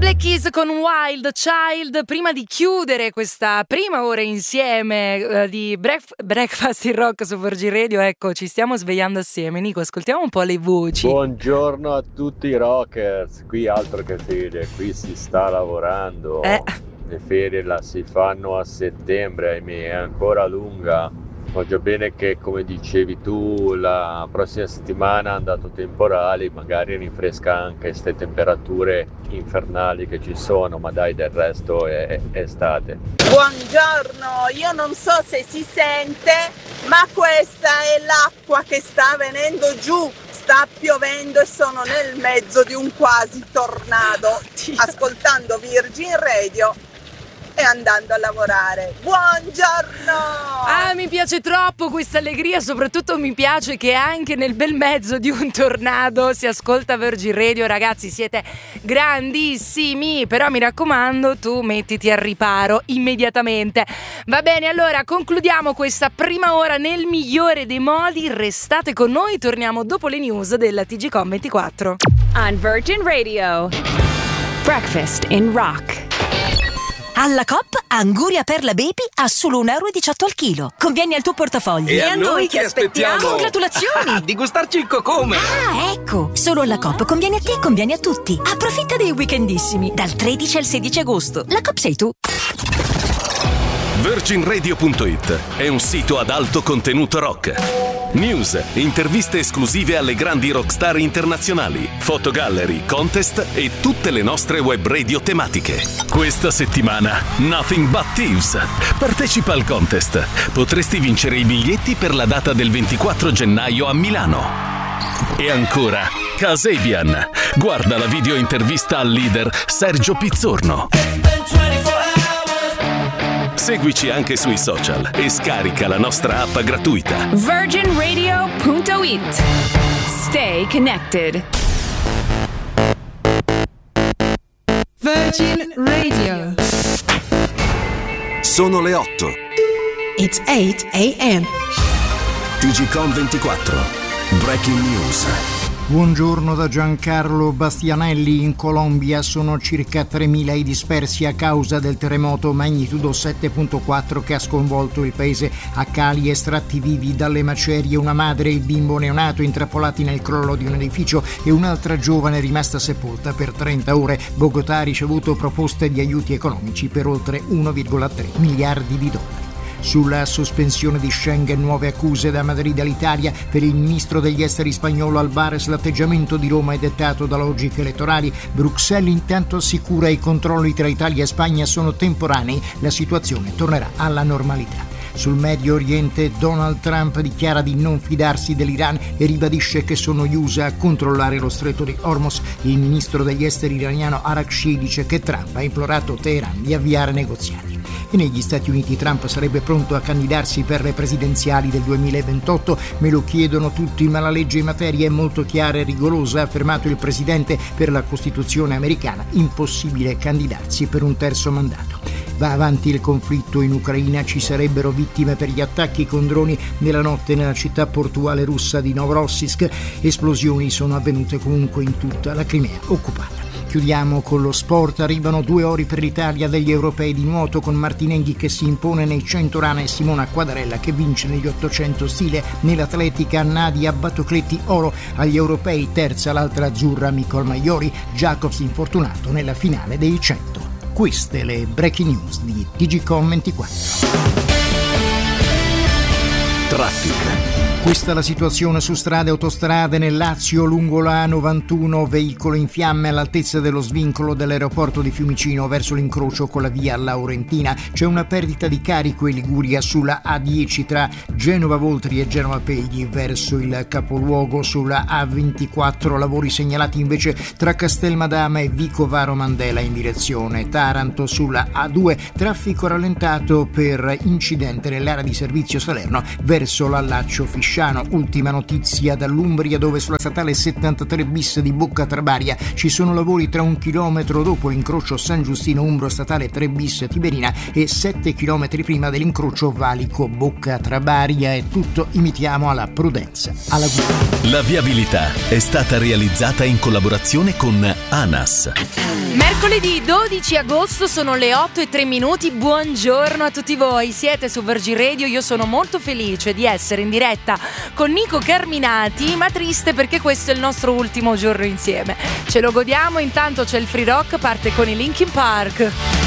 Black Keys con Wild Child. Prima di chiudere questa prima ora insieme di Breakfast in Rock su Virgin Radio, ecco, ci stiamo svegliando assieme. Nico, ascoltiamo un po' le voci. Buongiorno a tutti i rockers, qui altro che ferie, qui si sta lavorando. Le ferie la si fanno a settembre, ahimè, è ancora lunga. Voglio bene che, come dicevi tu, la prossima settimana hanno dato temporali, magari rinfresca anche queste temperature infernali che ci sono, ma dai, del resto è estate. Buongiorno, io non so se si sente, ma questa è l'acqua che sta venendo giù. Sta piovendo e sono nel mezzo di un quasi tornado, ascoltando Virgin Radio e andando a lavorare. Buongiorno! Mi piace troppo questa allegria, soprattutto mi piace che anche nel bel mezzo di un tornado si ascolta Virgin Radio. Ragazzi, siete grandissimi, però mi raccomando, tu mettiti al riparo immediatamente. Va bene, allora concludiamo questa prima ora nel migliore dei modi. Restate con noi, torniamo dopo le news della TGCom 24. On Virgin Radio, Breakfast in Rock. Alla Coop, Anguria Perla Baby a solo €1,18 al chilo. Conviene al tuo portafoglio. E a noi che aspettiamo? Congratulazioni! Di gustarci il cocome! Ah, ecco! Solo alla Coop conviene a te, conviene a tutti. Approfitta dei weekendissimi, dal 13 al 16 agosto. La Coop sei tu. VirginRadio.it è un sito ad alto contenuto rock. News, interviste esclusive alle grandi rockstar internazionali, fotogallery, contest e tutte le nostre web radio tematiche. Questa settimana, Nothing But Thieves. Partecipa al contest. Potresti vincere i biglietti per la data del 24 gennaio a Milano. E ancora, Kasabian. Guarda la video intervista al leader Sergio Pizzorno. Seguici anche sui social e scarica la nostra app gratuita. VirginRadio.it. Stay connected. Virgin Radio. Sono le 8. It's 8 a.m. TGCom 24. Breaking News. Buongiorno da Giancarlo Bastianelli. In Colombia sono circa 3.000 i dispersi a causa del terremoto magnitudo 7.4 che ha sconvolto il paese. A Cali, estratti vivi dalle macerie, una madre e il bimbo neonato intrappolati nel crollo di un edificio e un'altra giovane rimasta sepolta per 30 ore. Bogotà ha ricevuto proposte di aiuti economici per oltre 1,3 miliardi di dollari. Sulla sospensione di Schengen, nuove accuse da Madrid all'Italia. Per il ministro degli esteri spagnolo Albares l'atteggiamento di Roma è dettato da logiche elettorali. Bruxelles intanto assicura i controlli tra Italia e Spagna sono temporanei, la situazione tornerà alla normalità. Sul Medio Oriente Donald Trump dichiara di non fidarsi dell'Iran e ribadisce che sono gli USA a controllare lo stretto di Hormuz. Il ministro degli esteri iraniano Arakci dice che Trump ha implorato Teheran di avviare negoziati. E negli Stati Uniti Trump sarebbe pronto a candidarsi per le presidenziali del 2028. Me lo chiedono tutti, ma la legge in materia è molto chiara e rigorosa, ha affermato il presidente. Per la Costituzione americana impossibile candidarsi per un terzo mandato. Va avanti il conflitto in Ucraina, ci sarebbero vittime per gli attacchi con droni nella notte nella città portuale russa di Novorossiysk. Esplosioni sono avvenute comunque in tutta la Crimea occupata. Chiudiamo con lo sport. Arrivano 2 ori per l'Italia degli europei di nuoto con Martinenghi che si impone nei 100 rana e Simona Quadarella che vince negli 800 stile. Nell'atletica Nadia Battocletti oro agli europei, terza l'altra azzurra Nicole Maiori. Jacobs infortunato nella finale dei 100. Queste le breaking news di TGCom 24. Traffic. Questa è la situazione su strade e autostrade nel Lazio. Lungo la A91, veicolo in fiamme all'altezza dello svincolo dell'aeroporto di Fiumicino verso l'incrocio con la via Laurentina. C'è una perdita di carico in Liguria sulla A10 tra Genova Voltri e Genova Pegli verso il capoluogo. Sulla A24 lavori segnalati invece tra Castelmadama e Vicovaro Mandela in direzione Taranto. Sulla A2 traffico rallentato per incidente nell'area di servizio Salerno verso l'allaccio Fiscale. Bresciano. Ultima notizia dall'Umbria, dove sulla statale 73 bis di Bocca Trabaria ci sono lavori tra 1 chilometro dopo l'incrocio San Giustino Umbro, statale 3 bis Tiberina, e 7 chilometri prima dell'incrocio Valico Bocca Trabaria. È tutto, imitiamo alla prudenza, alla guida. La viabilità è stata realizzata in collaborazione con ANAS. Mercoledì 12 agosto, sono le 8:03. Buongiorno a tutti voi, siete su Virgin Radio. Io sono molto felice di essere in diretta con Nico Carminati, ma triste perché questo è il nostro ultimo giorno insieme. Ce lo godiamo, intanto c'è il Free Rock, parte con i Linkin Park.